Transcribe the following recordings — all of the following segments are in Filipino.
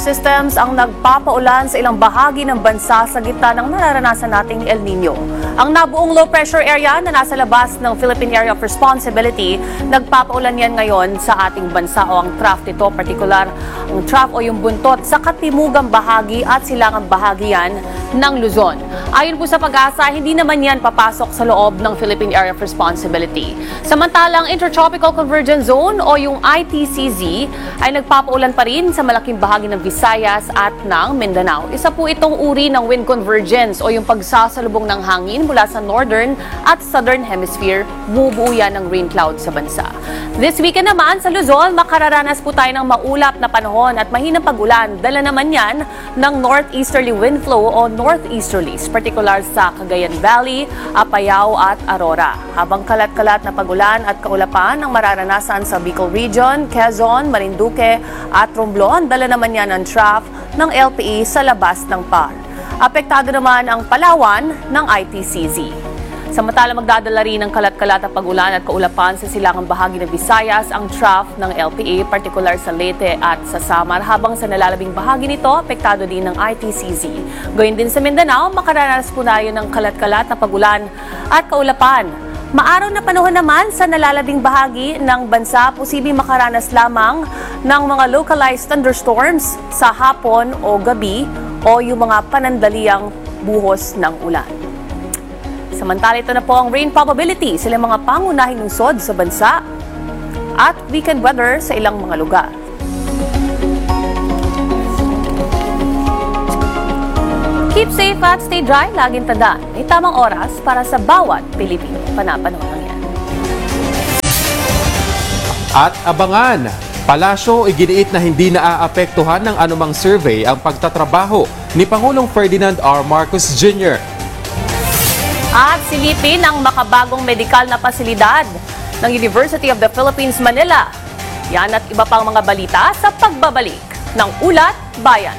systems ang nagpapaulan sa ilang bahagi ng bansa sa gitna ng nararanasan nating El Nino. Ang nabuong low pressure area na nasa labas ng Philippine Area of Responsibility, nagpapaulan yan ngayon sa ating bansa o ang trough nito, particular ang trough o yung buntot sa katimugang bahagi at silangang bahagi yan ng Luzon. Ayon po sa Pag-asa, hindi naman yan papasok sa loob ng Philippine Area of Responsibility. Samantalang Intertropical Convergence Zone o yung ITCZ ay nagpapaulan pa rin sa malaking bahagi ng Visayas at ng Mindanao. Isa po itong uri ng wind convergence o yung pagsasalubong ng hangin mula sa northern at southern hemisphere, bumubuo yan ng rain cloud sa bansa. This weekend naman sa Luzon, makararanas po tayo ng maulap na panahon at mahinang pag-ulan. Dala naman yan ng northeasterly wind flow o northeasterlies, particular sa Cagayan Valley, Apayao at Aurora. Habang kalat-kalat na pag-ulan at kaulapan ang mararanasan sa Bicol Region, Quezon, Marinduque at Romblon, dala naman yan ang trough ng LPE sa labas ng PAR. Apektado naman ang Palawan ng ITCZ. Samantala magdadala rin ng kalat-kalat na pag-ulan at kaulapan sa silangang bahagi ng Visayas ang trough ng LPA, particular sa Leyte at sa Samar, habang sa nalalabing bahagi nito, apektado din ng ITCZ. Gayun din sa Mindanao, makararanas po tayo ng kalat-kalat na pag-ulan at kaulapan. Maaraw na panahon naman sa nalalabing bahagi ng bansa, posibleng makaranas lamang ng mga localized thunderstorms sa hapon o gabi o yung mga panandaliang buhos ng ulan. Samantala, ito na po ang rain probability sa ilang mga pangunahing lungsod sa bansa at weekend weather sa ilang mga lugar. Keep safe at stay dry. Laging tandaan, may tamang oras para sa bawat Pilipino. Panapanahon lang yan. At abangan, palasyo iginiit na hindi naaapektuhan ng anumang survey ang pagtatrabaho ni Pangulong Ferdinand R. Marcos Jr. At silipin ang makabagong medikal na pasilidad ng University of the Philippines, Manila. Yan at iba pang mga balita sa pagbabalik ng Ulat Bayan.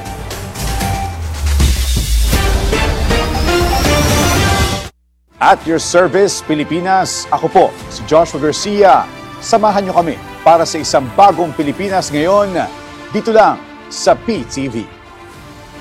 At your service, Pilipinas, ako po, si Joshua Garcia. Samahan niyo kami para sa isang bagong Pilipinas ngayon, dito lang sa PTV.